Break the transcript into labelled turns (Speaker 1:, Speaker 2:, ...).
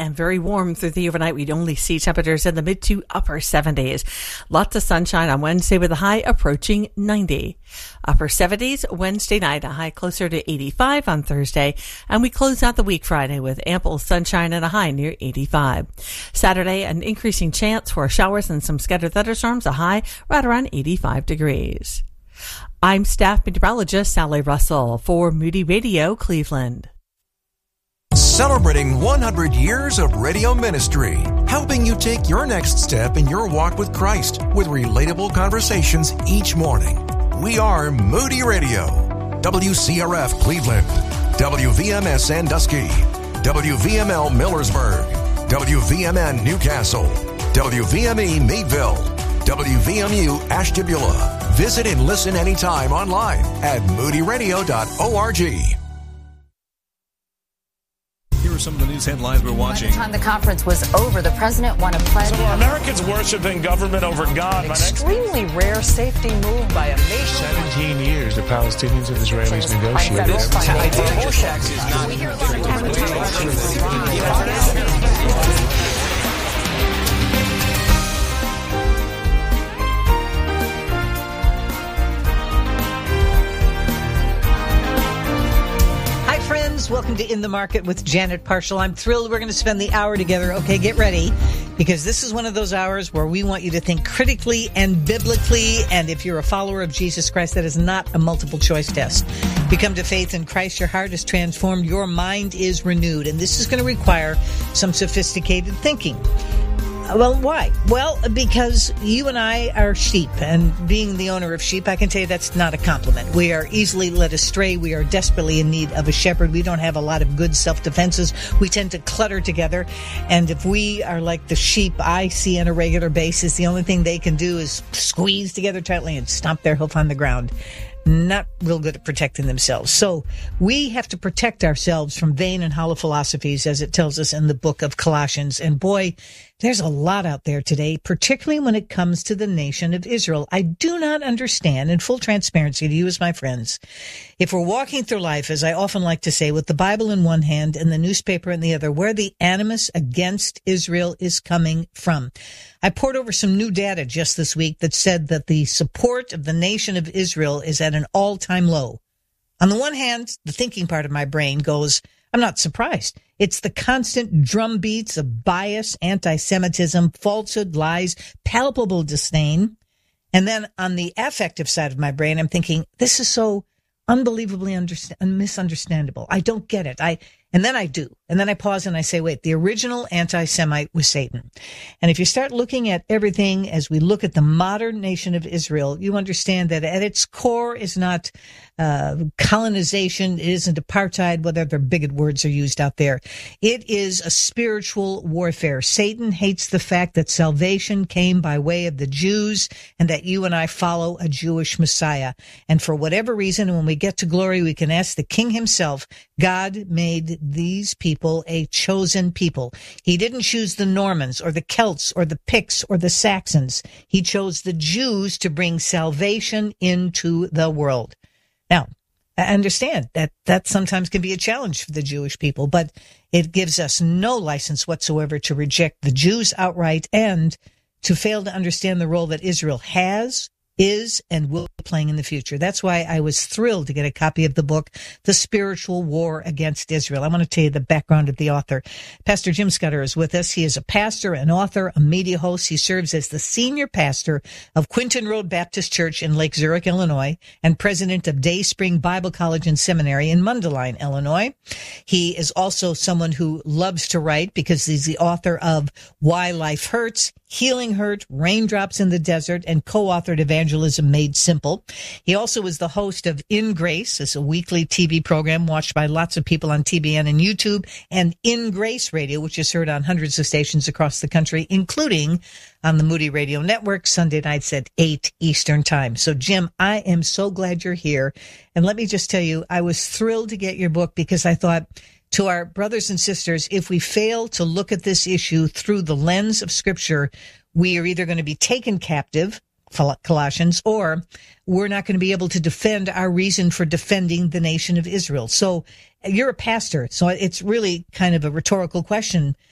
Speaker 1: and very warm through the overnight. We'd only see temperatures in the mid to upper 70s. Lots of sunshine on Wednesday with a high approaching 90. Upper 70s Wednesday night, a high closer to 85 on Thursday. And we close out the week Friday with ample sunshine and a high near 85. Saturday, an increasing chance for showers and some scattered thunderstorms, a high right around 85 degrees. I'm staff meteorologist Sally Russell for Moody Radio, Cleveland.
Speaker 2: Celebrating 100 years of radio ministry, helping you take your next step in your walk with Christ with relatable conversations each morning. We are Moody Radio, WCRF Cleveland, WVMS Sandusky, WVML Millersburg, WVMN Newcastle, WVME Meadville, WVMU Ashtabula. Visit and listen anytime online at moodyradio.org.
Speaker 3: Here are some of the news headlines we're watching.
Speaker 4: By the time the conference was over, the president won a pledge.
Speaker 5: So are Americans worshiping government over God?
Speaker 6: An extremely rare safety move by a nation.
Speaker 5: 17 years the Palestinians and Israelis negotiated.
Speaker 6: Welcome to In the Market with Janet Parshall. I'm thrilled we're going to spend the hour together. Okay, get ready, because this is one of those hours where we want you to think critically and biblically. And if you're a follower of Jesus Christ, that is not a multiple choice test. You come to faith in Christ, your heart is transformed, your mind is renewed. And this is going to require some sophisticated thinking. Well, why? Well, because you and I are sheep, and being the owner of sheep, I can tell you that's not a compliment. We are easily led astray. We are desperately in need of a shepherd. We don't have a lot of good self-defenses. We tend to clutter together, and if we are like the sheep I see on a regular basis, the only thing they can do is squeeze together tightly and stomp their hoof on the ground. Not real good at protecting themselves. So we have to protect ourselves from vain and hollow philosophies, as it tells us in the book of Colossians. And boy, there's a lot out there today, particularly when it comes to the nation of Israel. I do not understand, in full transparency to you as my friends, if we're walking through life, as I often like to say, with the Bible in one hand and the newspaper in the other, where the animus against Israel is coming from. I poured over some new data just this week that said that the support of the nation of Israel is at an all-time low. On the one hand, the thinking part of my brain goes, I'm not surprised. It's the constant drumbeats of bias, anti-Semitism, falsehood, lies, palpable disdain. And then on the affective side of my brain, I'm thinking, this is so unbelievably misunderstandable. I don't get it. And then I do. And then I pause and I say, wait, the original anti-Semite was Satan. And if you start looking at everything as we look at the modern nation of Israel, you understand that at its core is not colonization, it isn't apartheid, whatever bigot words are used out there. It is a spiritual warfare. Satan hates the fact that salvation came by way of the Jews and that you and I follow a Jewish Messiah. And for whatever reason, when we get to glory, we can ask the King himself, God made these people a chosen people. He didn't choose the Normans or the Celts or the Picts or the Saxons. He chose the Jews to bring salvation into the world. Now, I understand that sometimes can be a challenge for the Jewish people, but it gives us no license whatsoever to reject the Jews outright and to fail to understand the role that Israel has, is, and will be playing in the future. That's why I was thrilled to get a copy of the book, The Spiritual War Against Israel. I want to tell you the background of the author. Pastor Jim Scudder is with us. He is a pastor, an author, a media host. He serves as the senior pastor of Quinton Road Baptist Church in Lake Zurich, Illinois, and president of Day Spring Bible College and Seminary in Mundelein, Illinois. He is also someone who loves to write because he's the author of Why Life Hurts, Healing Hurt, Raindrops in the Desert, and co-authored Evangelism Made Simple. He also is the host of In Grace. It's a weekly TV program watched by lots of people on TBN and YouTube, and In Grace Radio, which is heard on hundreds of stations across the country, including on the Moody Radio Network, Sunday nights at 8 Eastern Time. So, Jim, I am so glad you're here. And let me just tell you, I was thrilled to get your book because I thought, to our brothers and sisters, if we fail to look at this issue through the lens of Scripture, we are either going to be taken captive, Colossians, or we're not going to be able to defend our reason for defending the nation of Israel. So you're a pastor, so it's really kind of a rhetorical question.